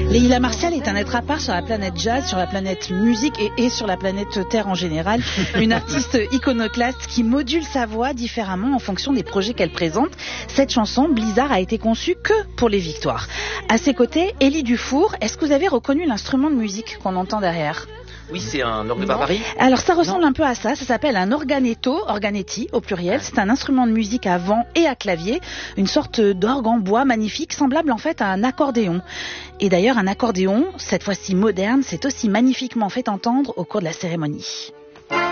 Leïla Martial est un être à part sur la planète jazz, sur la planète musique et sur la planète Terre en général. Une artiste iconoclaste qui module sa voix différemment en fonction des projets qu'elle présente. Cette chanson, Blizzard, a été conçue que pour les victoires. À ses côtés, Élie Dufour. Est-ce que vous avez reconnu l'instrument de musique qu'on entend derrière ? Oui, c'est un orgue de barbarie. Alors ça ressemble un peu à ça s'appelle un organetto, organetti au pluriel. C'est un instrument de musique à vent et à clavier, une sorte d'orgue en bois magnifique, semblable en fait à un accordéon. Et d'ailleurs un accordéon, cette fois-ci moderne, s'est aussi magnifiquement fait entendre au cours de la cérémonie.